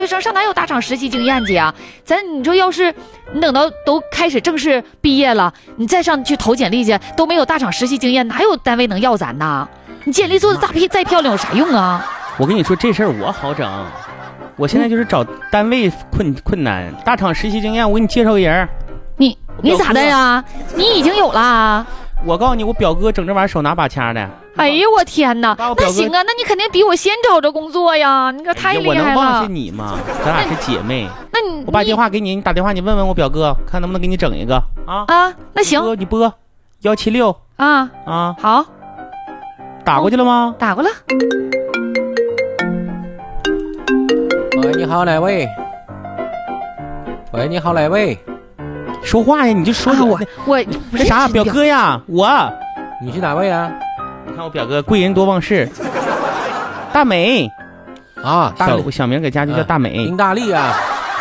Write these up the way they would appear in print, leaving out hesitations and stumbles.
学生上哪有大厂实习经验去啊？你说要是你等到都开始正式毕业了，你再上去投简历去，都没有大厂实习经验，哪有单位能要咱呐？你简历做的再漂亮有啥用啊？ 我跟你说这事儿我好整，我现在就是找单位困难，大厂实习经验我给你介绍个人。 你咋的呀？你已经有了？ 我告诉你，我表哥整这玩意儿手拿把掐的。 哎呀，我天哪！那行啊，那你肯定比我先找着工作呀！你可太厉害了。 我能忘记你吗？咱俩是姐妹。那我把电话给你，你打电话，你问问我表哥，看能不能给你整一个啊？ 啊，那行， 你拨176 啊，好， 打过去了吗？ 打过了。 喂，你好，哪位？喂，你好，哪位？ 说话呀，你就说我这啥？表哥呀， 你是哪位啊？ 你看我表哥贵人多忘事，大美啊， 小名给家就叫大美， 林大力啊。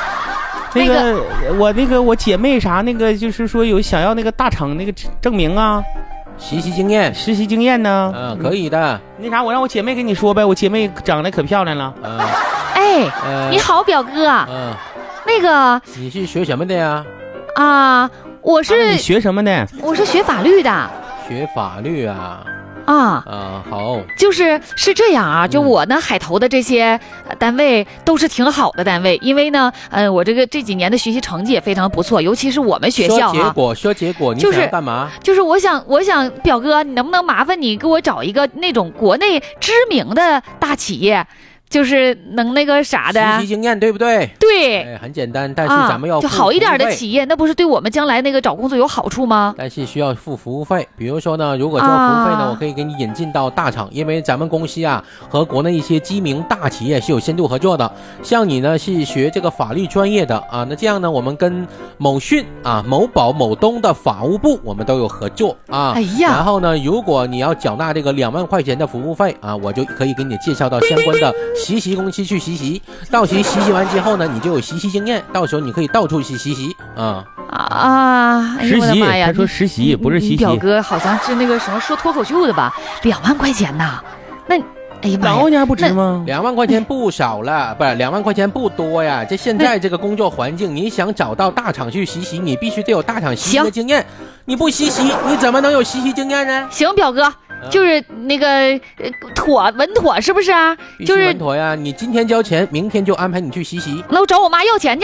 我姐妹啥就是说有想要那个大厂那个证明啊， 实习经验呢？ 可以的。 那啥，我让我姐妹跟你说呗，我姐妹长得可漂亮了。 你好，表哥。那个你是学什么的呀？ 啊， 你学什么的？ 我是学法律的。 学法律啊？好， 是这样啊，就我呢海投的这些单位都是挺好的单位，因为呢，我这几年的学习成绩也非常不错，尤其是我们学校说结果，你想干嘛？ 就是我想表哥，你能不能麻烦你给我找一个那种国内知名的大企业？就是能那个啥的实习经验，对不对？ 对， 很简单，但是咱们要就好一点的企业，那不是对我们将来那个找工作有好处吗？ 但是需要付服务费。比如说呢，如果交服务费呢，我可以给你引进到大厂，因为咱们公司啊和国内一些知名大企业是有深度合作的。像你呢是学这个法律专业的啊，那这样呢，我们跟某讯啊、某宝、某东的法务部我们都有合作啊。 哎呀， 然后呢，如果你要缴纳这个2万块钱的服务费啊，我就可以给你介绍到相关的实习公司去实习，到时实习完之后呢，你就有实习经验，到时候你可以到处去实习啊。 实习，他说实习不是实习。 表哥好像是那个什么说脱口秀的吧？2万块钱呐，那哎呀妈呀 ，2万块钱还不值吗 ？2万块钱不少了，不是2万块钱不多呀。这现在这个工作环境，你想找到大厂去实习，你必须得有大厂实习的经验。你不实习，你怎么能有实习经验呢？ 行，表哥。就是那个稳妥是不是啊？就是稳妥呀！你今天交钱，明天就安排你去实习。 那我找我妈要钱去。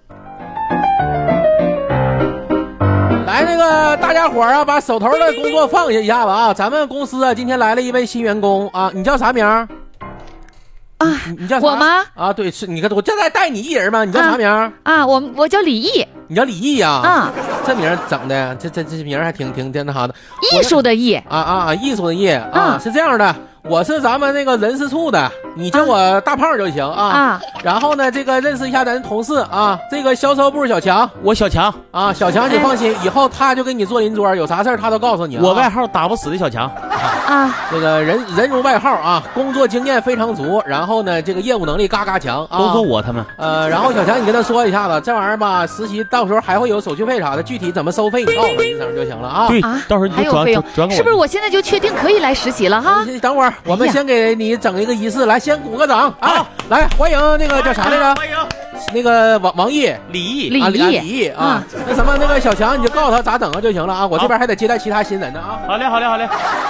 来，那个大家伙啊，把手头的工作放下一下吧啊！咱们公司啊，今天来了一位新员工啊，你叫啥名？你叫啥？ 我吗？ 啊，对，是你看我这在带你一人吗？你叫啥名？ 我叫李毅。 你叫李毅呀？这名整的，这名还挺那啥的。 艺术的艺艺术的艺啊，是这样的。我是咱们那个人事处的，你叫我大胖就行啊。然后呢，这个认识一下咱同事啊，这个销售部小强， 我小强啊，小强你放心，以后他就给你做邻桌，有啥事他都告诉你。 我外号打不死的小强啊， 这个人如外号啊，工作经验非常足，然后呢，这个业务能力嘎嘎强啊。 都说我他们然后小强你跟他说一下子，这玩意儿吧，实习到时候还会有手续费啥的，具体怎么收费你告诉他一声就行了啊。 对，到时候你就转给我。 是不是我现在就确定可以来实习了哈？ 等会儿我们先给你整一个仪式，来先鼓个掌啊！来欢迎那个叫啥来着？ 欢迎那个王毅李毅啊！那什么那个小强你就告诉他咋整啊就行了啊！我这边还得接待其他新人呢啊！ 好嘞。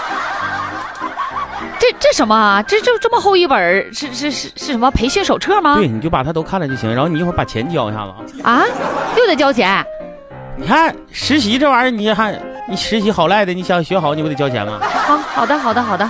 这什么啊？这么厚一本是什么培训手册吗？ 对，你就把它都看了就行，然后你一会儿把钱交一下子啊！又得交钱？ 你看实习这玩意儿，你实习好赖的，你想学好你不得交钱吗？ 好的。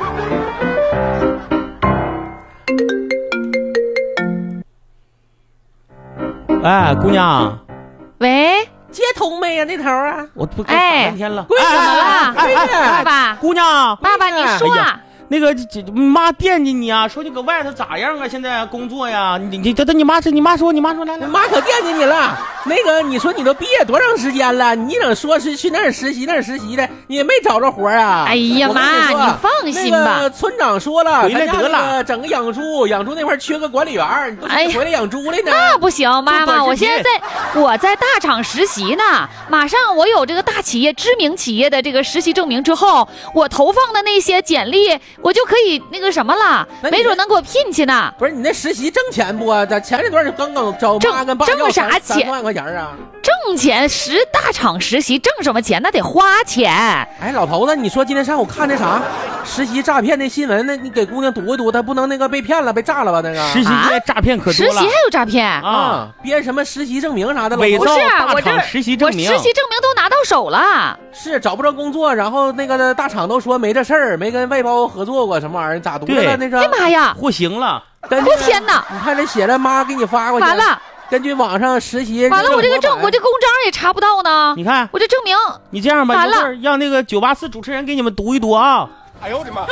哎，姑娘， 喂， 接通没呀？那头啊， 我不半天了。 怎么了？爸爸， 姑娘， 爸爸，你说。 那个妈惦记你啊，说你搁外头咋样啊？现在工作呀？你妈说来， 妈可惦记你了。那个你说你都毕业多长时间了？你怎说是去那儿实习的，你也没找着活啊？ 哎呀妈，你放心吧。 那个村长说了， 回来得了， 整个养猪那块缺个管理员，你不回来养猪来呢？ 那不行，妈妈，我现在我在大厂实习呢，马上我有这个大企业知名企业的这个实习证明之后，我投放的那些简历。 我就可以那个什么了，没准能给我聘去呢。 不是你那实习挣钱不啊？咱前一段刚找妈跟爸要挣啥钱？3 万块钱啊！ 挣钱，大厂实习挣什么钱？那得花钱。 哎，老头子，你说今天上午看那啥实习诈骗那新闻，那你给姑娘读一读，她不能那个被骗了、被诈了吧？那个实习现在诈骗可多了， 实习还有诈骗啊！编什么实习证明啥的， 伪造我大厂实习证明， 我实习证明都拿到手了。 是找不着工作，然后那个大厂都说没这事儿，没跟外包合作过什么玩意儿，咋读的了？那个， 哎妈呀， 获刑了！ 我天哪！ 你看这写的，妈给你发过去。 完了。 根据网上实习， 完了，我这公章也查不到呢。 你看， 我这证明， 你这样吧，一会儿让那个984主持人给你们读一读啊。 哎呦我的妈！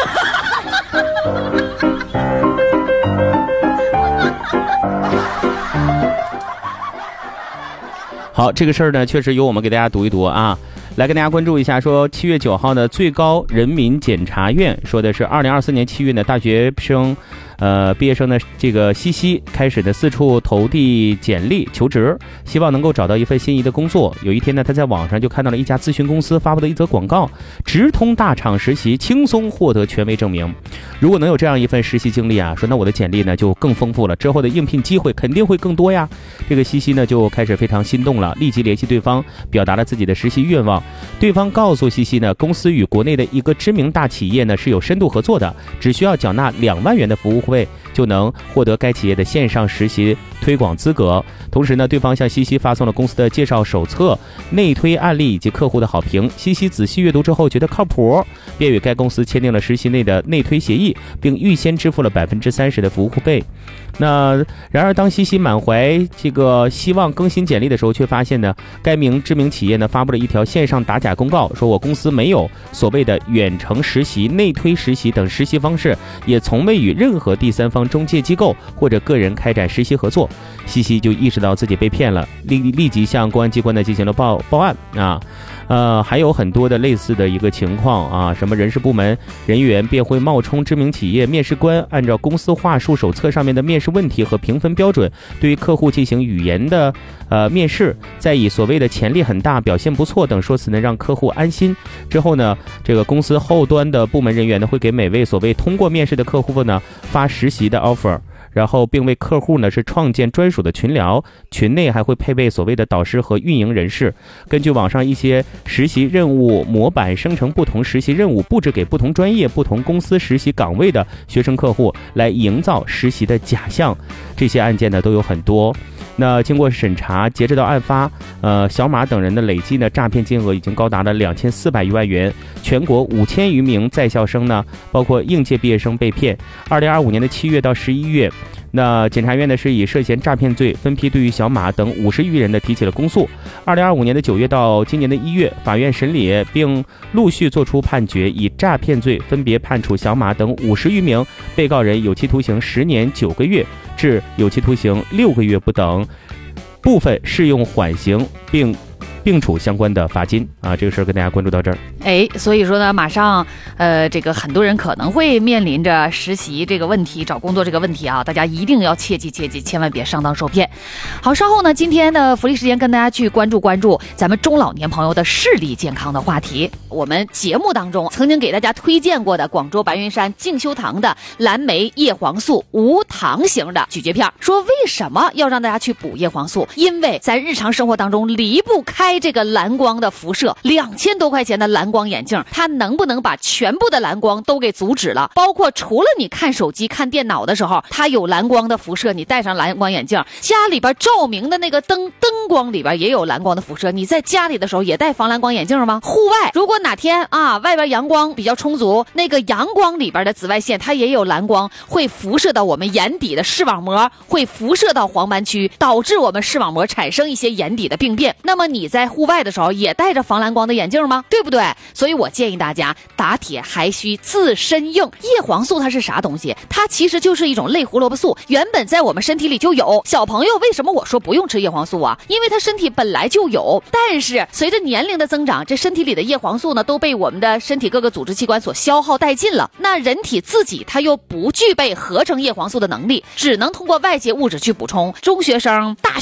好，这个事儿呢，确实由我们给大家读一读啊。来跟大家关注一下，说7月9号呢，最高人民检察院说的是2024年7月呢，大学生毕业生呢，这个西西开始的四处投递简历求职，希望能够找到一份心仪的工作。有一天呢，他在网上就看到了一家咨询公司发布的一则广告，直通大厂实习，轻松获得权威证明。如果能有这样一份实习经历啊，说那我的简历呢就更丰富了，之后的应聘机会肯定会更多呀。这个西西呢就开始非常心动了，立即联系对方，表达了自己的实习愿望。对方告诉西西呢，公司与国内的一个知名大企业呢是有深度合作的，只需要缴纳2万元的服务费，就能获得该企业的线上实习推广资格。同时呢，对方向西西发送了公司的介绍手册、内推案例以及客户的好评。西西仔细阅读之后觉得靠谱，便与该公司签订了实习内的内推协议，并预先支付了30%的服务费。那然而当西西满怀这个希望更新简历的时候，却发现呢，该名知名企业呢发布了一条线上打假公告，说我公司没有所谓的远程实习、内推实习等实习方式，也从未与任何第三方中介机构或者个人开展实习合作。西西就意识到自己被骗了，立即向公安机关呢进行了报案啊。还有很多的类似的一个情况啊，什么人事部门人员便会冒充知名企业面试官，按照公司话术手册上面的面试问题和评分标准，对于客户进行语言的面试，再以所谓的潜力很大、表现不错等说辞呢让客户安心。之后呢，这个公司后端的部门人员呢会给每位所谓通过面试的客户呢发实习的 offer。然后并为客户呢是创建专属的群聊，群内还会配备所谓的导师和运营人士，根据网上一些实习任务模板生成不同实习任务，布置给不同专业、不同公司实习岗位的学生客户，来营造实习的假象。这些案件呢都有很多。那经过审查，截止到案发，小马等人的累计呢诈骗金额已经高达了2400余万元，全国5000余名在校生呢，包括应届毕业生被骗。2025年的7月到11月，那检察院呢是以涉嫌诈骗罪分批对于小马等50余人呢提起了公诉。2025年的9月到今年的1月，法院审理并陆续作出判决，以诈骗罪分别判处小马等50余名被告人有期徒刑10年9个月至有期徒刑6个月不等，部分适用缓刑，并处相关的罚金啊。这个事儿跟大家关注到这儿。 所以说呢，马上这个很多人可能会面临着实习这个问题、找工作这个问题啊，大家一定要切记，千万别上当受骗。好，稍后呢，今天的福利时间跟大家去关注咱们中老年朋友的视力健康的话题。我们节目当中曾经给大家推荐过的广州白云山静修堂的蓝莓叶黄素无糖型的咀嚼片，说为什么要让大家去补叶黄素？因为在日常生活当中离不开这个蓝光的辐射，2000多块钱的蓝光眼镜，它能不能把全部的蓝光都给阻止了？包括除了你看手机、看电脑的时候，它有蓝光的辐射，你戴上蓝光眼镜，家里边照明的那个灯光里边也有蓝光的辐射，你在家里的时候也戴防蓝光眼镜吗？户外如果哪天外边阳光比较充足，那个阳光里边的紫外线它也有蓝光，会辐射到我们眼底的视网膜，会辐射到黄斑区，导致我们视网膜产生一些眼底的病变。那么你在户外的时候也戴着防蓝光的眼镜吗？对不对？所以我建议大家打铁还需自身硬。叶黄素它是啥东西？它其实就是一种类胡萝卜素，原本在我们身体里就有。小朋友为什么我说不用吃叶黄素啊？因为他身体本来就有，但是随着年龄的增长，这身体里的叶黄素呢都被我们的身体各个组织器官所消耗殆尽了。那人体自己它又不具备合成叶黄素的能力，只能通过外界物质去补充。中学生、大学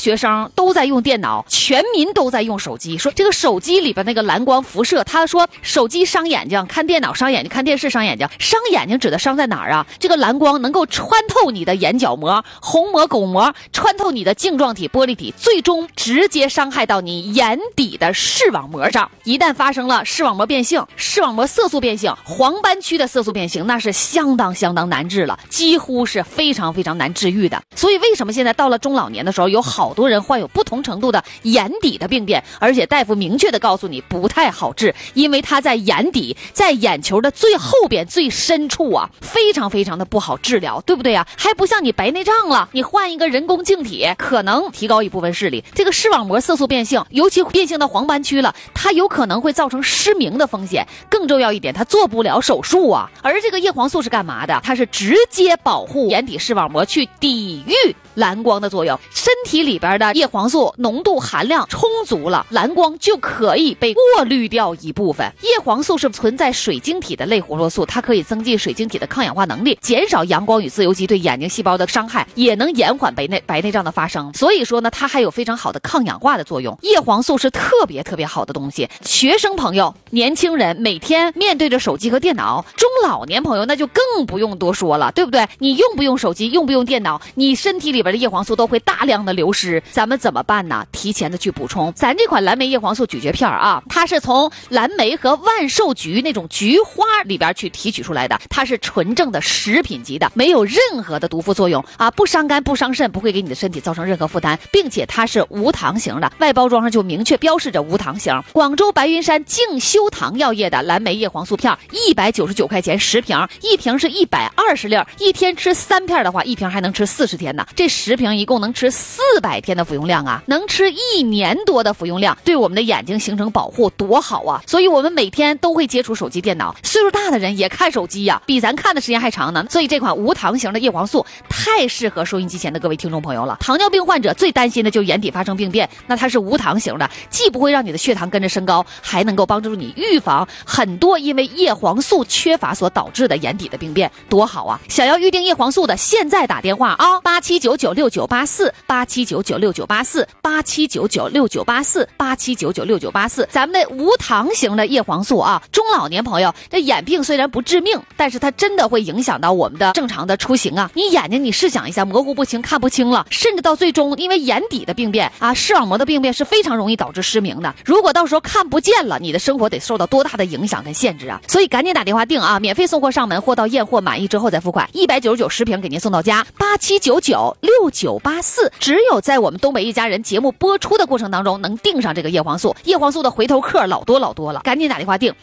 学生都在用电脑，全民都在用手机。说这个手机里边那个蓝光辐射，他说手机伤眼睛，看电脑伤眼睛，看电视伤眼睛。伤眼睛指的伤在哪儿啊？这个蓝光能够穿透你的眼角膜、虹膜、巩膜，穿透你的镜状体、玻璃体，最终直接伤害到你眼底的视网膜上。一旦发生了视网膜变性、视网膜色素变性、黄斑区的色素变性，那是相当难治了，几乎是非常难治愈的。所以为什么现在到了中老年的时候，有好多人患有不同程度的眼底的病变，而且大夫明确的告诉你不太好治，因为它在眼底，在眼球的最后边最深处啊，非常的不好治疗，对不对啊？还不像你白内障了，你换一个人工镜体可能提高一部分视力。这个视网膜色素变性，尤其变性到黄斑区了，它有可能会造成失明的风险。更重要一点，它做不了手术啊。而这个叶黄素是干嘛的？它是直接保护眼底视网膜，去抵御蓝光的作用。身体里边的叶黄素浓度含量充足了，蓝光就可以被过滤掉一部分。叶黄素是存在水晶体的类胡萝素，它可以增进水晶体的抗氧化能力，减少阳光与自由基对眼睛细胞的伤害，也能延缓白内障的发生。所以说呢，它还有非常好的抗氧化的作用。叶黄素是特别好的东西。学生朋友、年轻人每天面对着手机和电脑，中老年朋友那就更不用多说了，对不对？你用不用手机，用不用电脑，你身体里边的叶黄素都会大量的流失。咱们怎么办呢？提前的去补充。咱这款蓝莓叶黄素咀嚼片啊，它是从蓝莓和万寿菊那种菊花里边去提取出来的，它是纯正的食品级的，没有任何的毒副作用啊，不伤肝不伤肾，不会给你的身体造成任何负担，并且它是无糖型的，外包装上就明确标示着无糖型。广州白云山净修堂药业的蓝莓叶黄素片199块钱10瓶，一瓶是120粒，一天吃3片的话，一瓶还能吃40天呢。这10瓶一共能吃400天的服用量啊，能吃1年多的服用量，对我们的眼睛形成保护，多好啊！所以我们每天都会接触手机电脑，岁数大的人也看手机呀，比咱看的时间还长呢。所以这款无糖型的叶黄素太适合收音机前的各位听众朋友了。糖尿病患者最担心的就是眼底发生病变，那它是无糖型的，既不会让你的血糖跟着升高，还能够帮助你预防很多因为叶黄素缺乏所导致的眼底的病变，多好啊！想要预定叶黄素的，现在打电话啊，87996984，87996984，87996984，87996984，咱们的无糖型的叶黄素啊，中老年朋友这眼病虽然不致命，但是它真的会影响到我们的正常的出行啊。你眼睛你试想一下，模糊不清，看不清了，甚至到最终因为眼底的病变啊，视网膜的病变是非常容易导致失明的。如果到时候看不见了，你的生活得受到多大的影响跟限制啊！所以赶紧打电话订啊，免费送货上门，货到验货满意之后再付款，199 10瓶给您送到家，87996984。只有在我们东北一家人节目播出的过程当中能订上这个叶黄素，叶黄素的回头客老多了，赶紧打电话订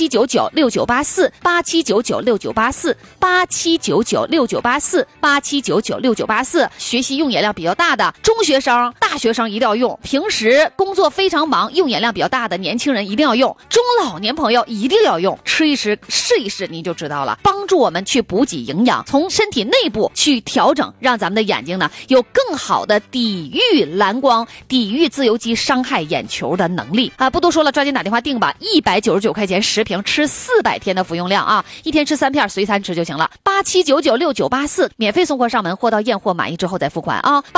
87996984，87996984，87996984，87996984。学习用眼量比较大的中学生、大学生一定要用，平时工作非常忙用眼量比较大的年轻人一定要用，中老年朋友一定要用，吃一吃试一试你就知道了，帮助我们去补给营养，从身体内部去调整，让咱们的眼睛呢有更好的抵御蓝光、抵御自由基伤害眼球的能力啊！不多说了，抓紧打电话订吧，199块钱10瓶，吃400天的服用量啊，一天吃3片，随餐吃就行了。87996984，免费送货上门，货到验货满意之后再付款啊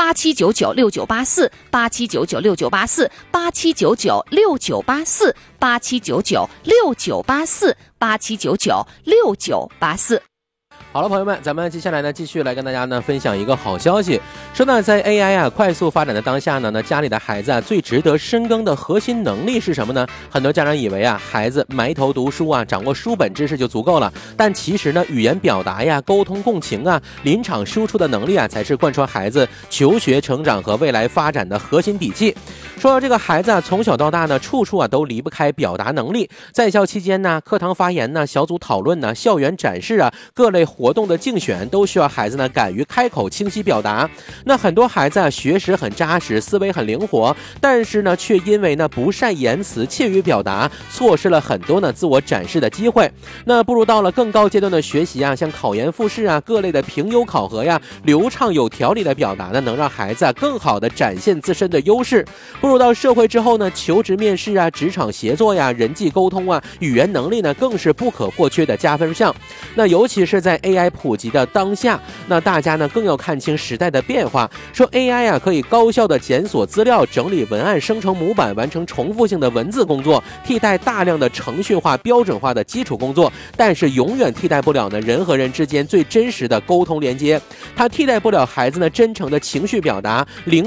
！87996984，87996984，87996984，87996984。 好了，朋友们，咱们接下来呢，继续来跟大家呢分享一个好消息。说呢，在 AI 啊快速发展的当下呢，家里的孩子啊最值得深耕的核心能力是什么呢？很多家长以为啊，孩子埋头读书啊，掌握书本知识就足够了。但其实呢，语言表达呀、沟通共情啊、临场输出的能力啊，才是贯穿孩子求学成长和未来发展的核心底气。说这个孩子啊，从小到大呢，处处啊都离不开表达能力。在校期间呢，课堂发言呢、小组讨论呢、校园展示啊、各类活动的竞选，都需要孩子呢敢于开口、清晰表达。那很多孩子啊，学识很扎实，思维很灵活，但是呢，却因为呢不善言辞、怯于表达，错失了很多呢自我展示的机会。那不如到了更高阶段的学习啊，像考研复试啊、各类的评优考核呀，流畅有条理的表达呢，能让孩子啊更好的展现自身的优势。不步入到社会之后呢，求职面试啊、职场协作呀、人际沟通啊、语言能力呢，更是不可或缺的加分项。那尤其是在 AI 普及的当下，那大家呢更要看清时代的变化。说 AI 啊可以高效的检索资料、整理文案、生成模板、完成重复性的文字工作，替代大量的程序化、标准化的基础工作，但是永远替代不了呢人和人之间最真实的沟通连接。它替代不了孩子呢真诚的情绪表达、灵